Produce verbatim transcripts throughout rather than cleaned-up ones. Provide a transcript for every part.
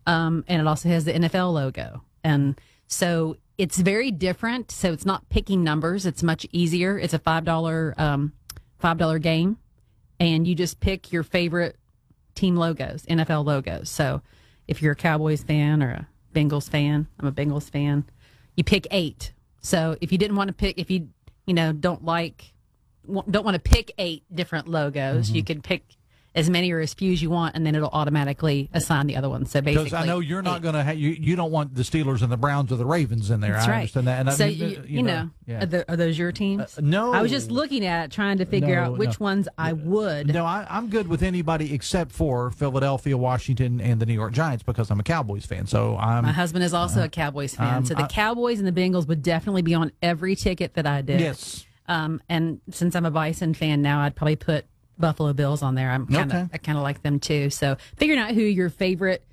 um, and it also has the N F L logo. And so it's very different. So it's not picking numbers. It's much easier. It's a five dollar um, five dollar game, and you just pick your favorite team logos, N F L logos. So if you're a Cowboys fan or a Bengals fan, I'm a Bengals fan, you pick eight. So if you didn't want to pick, if you, you know, don't like, don't want to pick eight different logos, mm-hmm. you can pick as many or as few as you want, and then it'll automatically assign the other ones. So basically, because I know you're not going to ha- you you don't want the Steelers and the Browns or the Ravens in there. That's I right. understand that. And so I, you, you, you know, know yeah. are, the, are those your teams? Uh, no, I was just looking at it, trying to figure no, out which no. ones I would. No, I, I'm good with anybody except for Philadelphia, Washington, and the New York Giants because I'm a Cowboys fan. So I'm. My husband is also uh, a Cowboys fan, um, so the I, Cowboys and the Bengals would definitely be on every ticket that I did. Yes. Um, and since I'm a Bison fan now, I'd probably put Buffalo Bills on there. I'm kind of okay. I kind of like them too. So figuring out who your favorite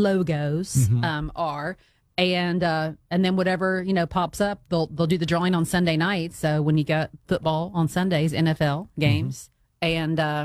logos mm-hmm. um, are, and uh, and then whatever you know pops up, they'll they'll do the drawing on Sunday nights. So when you got football on Sundays, N F L games, mm-hmm. and uh,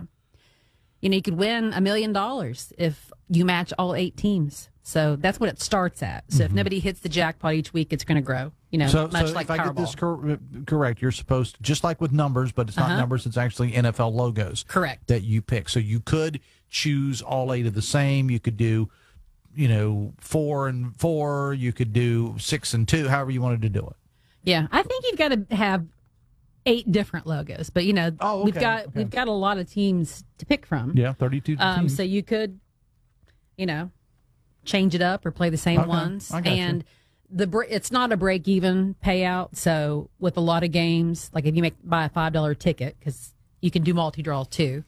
you know you could win a million dollars if you match all eight teams. So that's what it starts at. So mm-hmm. if nobody hits the jackpot each week, it's going to grow. You know, so, much so like if I Powerball. get this cor- correct, you're supposed to, just like with numbers, but it's not uh-huh. numbers, it's actually N F L logos. Correct. That you pick. So you could choose all eight of the same. You could do, you know, four and four. You could do six and two, however you wanted to do it. Yeah, I think you've got to have eight different logos, but you know, oh, okay. we've got okay. we've got a lot of teams to pick from. Yeah, thirty-two um, teams. So you could, you know, change it up or play the same okay. ones. I got and you. the it's not a break even payout. So with a lot of games, like if you make buy a five dollar ticket, because you can do multi draws too,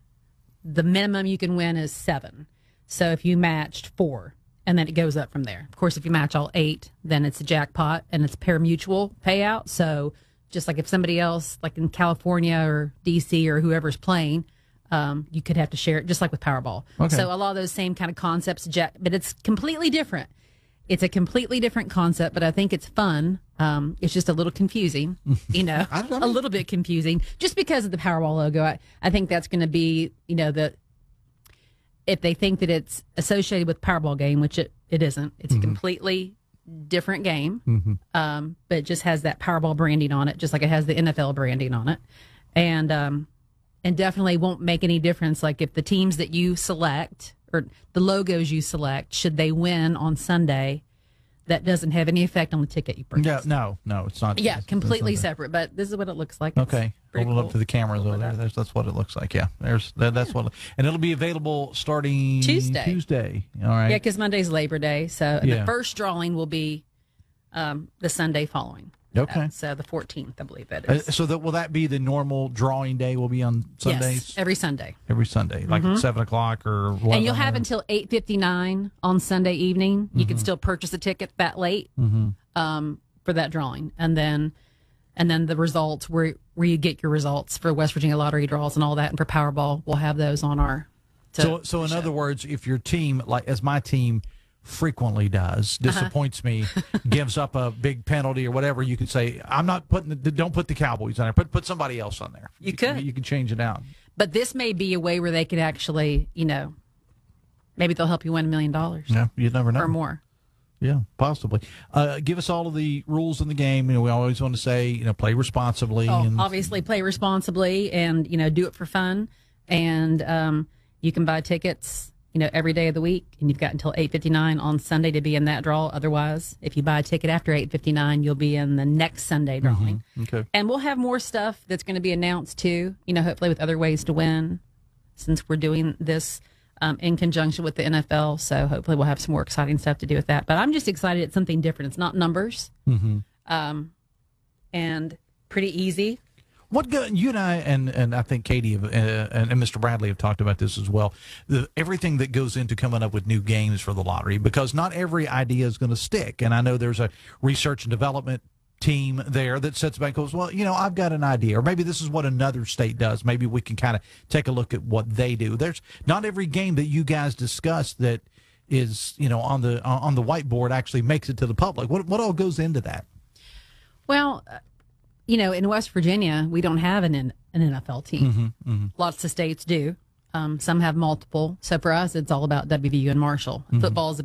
the minimum you can win is seven. So if you matched four, and then it goes up from there. Of course, if you match all eight, then it's a jackpot and it's pari-mutuel payout. So just like if somebody else, like in California or D C or whoever's playing, um, you could have to share it, just like with Powerball. Okay. So a lot of those same kind of concepts, but it's completely different. It's a completely different concept, but I think it's fun. Um, it's just a little confusing, you know, I don't know. a little bit confusing, just because of the Powerball logo. I, I think that's going to be, you know, the if they think that it's associated with Powerball game, which it, it isn't. It's mm-hmm. a completely different game, mm-hmm. um, but it just has that Powerball branding on it, just like it has the N F L branding on it. And um, and definitely won't make any difference. Like if the teams that you select or the logos you select, should they win on Sunday, that doesn't have any effect on the ticket you purchase. Yeah, no, no, it's not. Yeah, it's, completely it's separate. But this is what it looks like. Okay, hold it cool. up to the cameras over there. That's, that's what it looks like. Yeah, there's that, that's what, and it'll be available starting Tuesday. Tuesday. All right. Yeah, because Monday's Labor Day, so Yeah. the first drawing will be um, the Sunday following. Okay. Uh, so the fourteenth, I believe that Uh, is. so that will that be the normal drawing day? Will be on Sundays. Yes, every Sunday. Every Sunday, like Mhm. at seven o'clock or. eleven And you'll have or, until eight fifty nine on Sunday evening. You Mhm. can still purchase a ticket that late Mhm. um, for that drawing, and then and then the results where where you get your results for West Virginia lottery draws and all that, and for Powerball, we'll have those on our. To, so so in show. other words, if your team, like as my team frequently does, disappoints Uh-huh. me, gives up a big penalty or whatever, you could say, I'm not putting the, don't put the Cowboys on there. Put put somebody else on there. You could. You can change it out. But this may be a way where they could actually, you know, maybe they'll help you win a million dollars. Yeah, you never know. Or more. Yeah, possibly. Uh, give us all of the rules in the game. You know, we always want to say, you know, play responsibly. Oh, and obviously play responsibly and, you know, do it for fun. And um, you can buy tickets, you know, every day of the week. And you've got until eight fifty-nine on Sunday to be in that draw. Otherwise, if you buy a ticket after eight fifty-nine, you'll be in the next Sunday drawing. Mm-hmm. Okay. And we'll have more stuff that's going to be announced too, you know, hopefully with other ways to win, since we're doing this um, in conjunction with the N F L. So hopefully we'll have some more exciting stuff to do with that. But I'm just excited it's something different. It's not numbers. Mm-hmm. Um, and pretty easy. What go, you and I and, and I think Katie have, uh, and, and Mister Bradley have talked about this as well. The, everything that goes into coming up with new games for the lottery, because not every idea is going to stick. And I know there's a research and development team there that sits back and goes, well, you know, I've got an idea, or maybe this is what another state does. Maybe we can kind of take a look at what they do. There's not every game that you guys discuss that is, you know, on the on the whiteboard actually makes it to the public. What what all goes into that? Well, you know, in West Virginia, we don't have an an N F L team. Mm-hmm, mm-hmm. Lots of states do. Um, some have multiple. So for us, it's all about W V U and Marshall. Mm-hmm. Football is a